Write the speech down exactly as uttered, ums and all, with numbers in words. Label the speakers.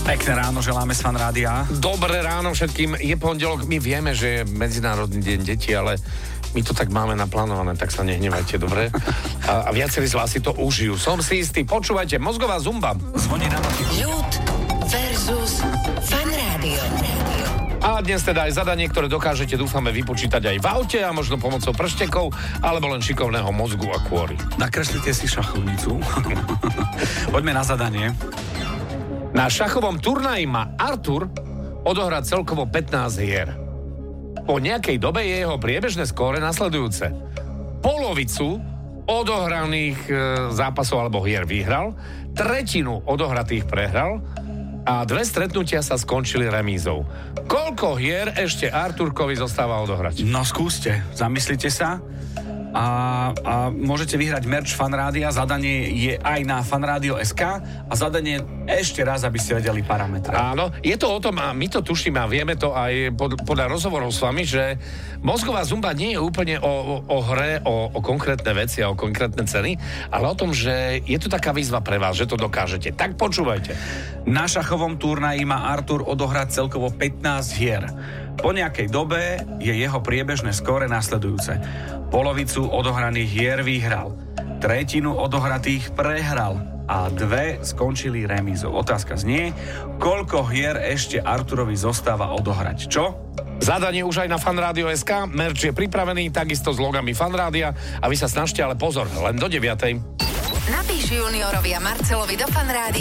Speaker 1: Pekné ráno, želáme z Fan Rádia.
Speaker 2: Dobré ráno všetkým. Je pondelok, my vieme, že je Medzinárodný deň detí, ale my to tak máme naplánované, tak sa nehnevajte, dobre? A, a viacerí z vás si to užijú. Som si istý. Počúvajte, mozgová zumba.
Speaker 1: Zvoní nám.
Speaker 3: Ľud versus Fan Rádio.
Speaker 2: A dnes teda aj zadanie, ktoré dokážete, dúfame, vypočítať aj v aute a možno pomocou prštekov, alebo len šikovného mozgu a kôry.
Speaker 1: Nakreslite si šachovnicu. Poďme na zadanie.
Speaker 2: Na šachovom turnaji má Artur odohrať celkovo pätnásť hier. Po nejakej dobe je jeho priebežné skóre nasledujúce. Polovicu odohraných e, zápasov alebo hier vyhral, tretinu odohratých prehral a dve stretnutia sa skončili remízou. Koľko hier ešte Arturkovi zostáva odohrať?
Speaker 1: No skúste, zamyslite sa. A, a môžete vyhrať merch Fan Rádia. Zadanie je aj na fanradio bodka es ká a zadanie ešte raz, aby ste vedeli parametre.
Speaker 2: Áno, je to o tom, a my to tušíme a vieme to aj pod, podľa rozhovorov s vami, že mozgová zumba nie je úplne o, o, o hre, o, o konkrétne veci a o konkrétne ceny, ale o tom, že je to taká výzva pre vás, že to dokážete. Tak počúvajte.
Speaker 1: Na šachovom turnaji má Artur odohrať celkovo pätnásť hier. Po nejakej dobe je jeho priebežné skóre nasledujúce. Polovicu odohraných hier vyhral, tretinu odohratých prehral a dve skončili remízou. Otázka znie, koľko hier ešte Arturovi zostáva odohrať. Čo?
Speaker 2: Zadanie už aj na fanradio bodka es ká, merch je pripravený, takisto s logami Fanrádia a vy sa snažte, ale pozor, len do deviatej.
Speaker 3: Napíš juniorovi a Marcelovi do Fan Rádia.